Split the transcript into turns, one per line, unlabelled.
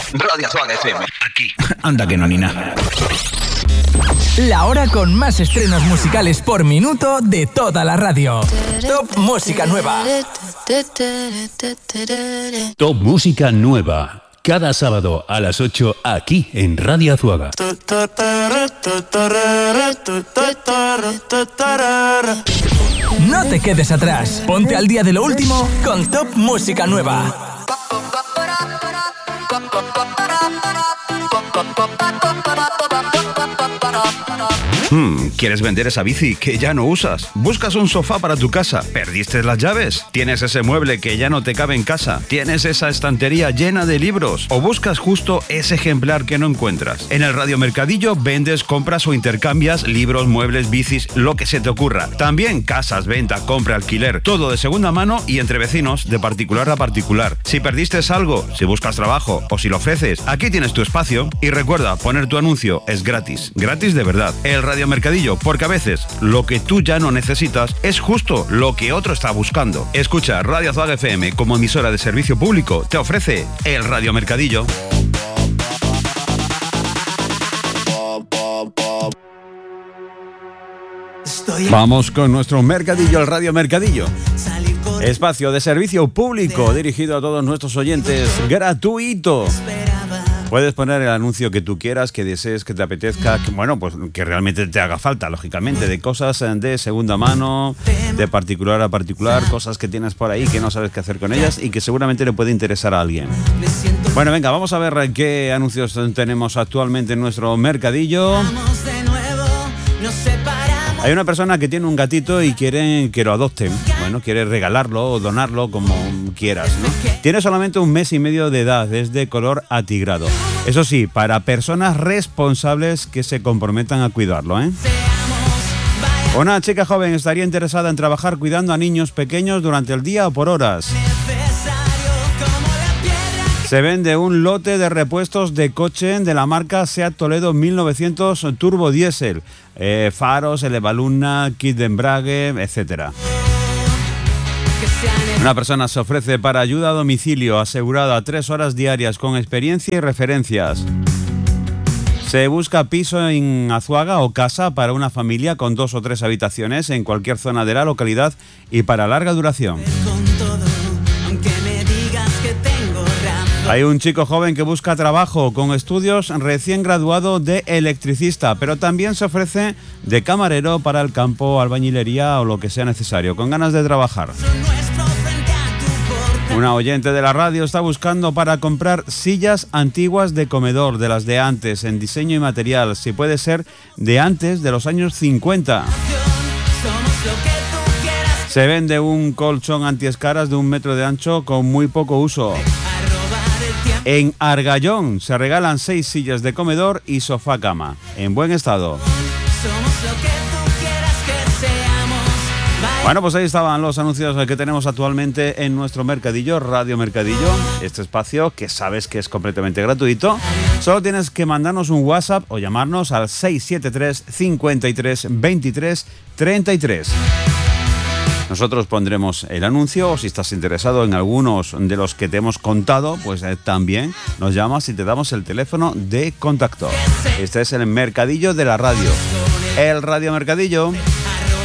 Radio Azuaga FM. Aquí.
Anda que no, ni nada.
La hora con más estrenos musicales por minuto de toda la radio. Top Música Nueva.
Top Música Nueva. Cada sábado a las 8 aquí en Radio Azuaga.
No te quedes atrás. Ponte al día de lo último con Top Música Nueva.
¿Quieres vender esa bici que ya no usas? ¿Buscas un sofá para tu casa? ¿Perdiste las llaves? ¿Tienes ese mueble que ya no te cabe en casa? ¿Tienes esa estantería llena de libros? ¿O buscas justo ese ejemplar que no encuentras? En el Radio Mercadillo vendes, compras o intercambias libros, muebles, bicis, lo que se te ocurra. También casas, venta, compra, alquiler, todo de segunda mano y entre vecinos, de particular a particular. Si perdiste algo, si buscas trabajo o si lo ofreces, aquí tienes tu espacio. Y recuerda, poner tu anuncio es gratis. Gratis de verdad. El Radio Mercadillo, porque a veces lo que tú ya no necesitas es justo lo que otro está buscando. Escucha, Radio Azuaga FM como emisora de servicio público te ofrece el Radio Mercadillo. Vamos con nuestro mercadillo, el Radio Mercadillo. Espacio de servicio público dirigido a todos nuestros oyentes, gratuito. Puedes poner el anuncio que tú quieras, que desees, que te apetezca, que realmente te haga falta, lógicamente, de cosas de segunda mano, de particular a particular, cosas que tienes por ahí que no sabes qué hacer con ellas y que seguramente le puede interesar a alguien. Bueno, venga, vamos a ver qué anuncios tenemos actualmente en nuestro mercadillo. Hay una persona que tiene un gatito y quiere que lo adopten. Bueno, quiere regalarlo o donarlo como quieras, ¿no? Tiene solamente 1 mes y medio de edad, es de color atigrado. Eso sí, para personas responsables que se comprometan a cuidarlo, ¿eh? Una chica joven estaría interesada en trabajar cuidando a niños pequeños durante el día o por horas. Se vende un lote de repuestos de coche de la marca Seat Toledo 1900 Turbo Diesel. Faros, elevaluna, kit de embrague, etc. Una persona se ofrece para ayuda a domicilio asegurada 3 horas diarias con experiencia y referencias. Se busca piso en Azuaga o casa para una familia con 2 o 3 habitaciones en cualquier zona de la localidad y para larga duración. Hay un chico joven que busca trabajo con estudios, recién graduado de electricista, pero también se ofrece de camarero para el campo, albañilería o lo que sea necesario, con ganas de trabajar. Una oyente de la radio está buscando para comprar sillas antiguas de comedor, de las de antes, en diseño y material, si puede ser de antes de los años 50. Se vende un colchón antiescaras de 1 metro de ancho con muy poco uso. En Argallón se regalan 6 sillas de comedor y sofá cama, en buen estado. Bueno, pues ahí estaban los anuncios que tenemos actualmente en nuestro mercadillo, Radio Mercadillo. Este espacio que sabes que es completamente gratuito. Solo tienes que mandarnos un WhatsApp o llamarnos al 673 53 23 33. Nosotros pondremos el anuncio, o si estás interesado en algunos de los que te hemos contado, pues también nos llamas y te damos el teléfono de contacto. Este es el mercadillo de la radio. El Radio Mercadillo.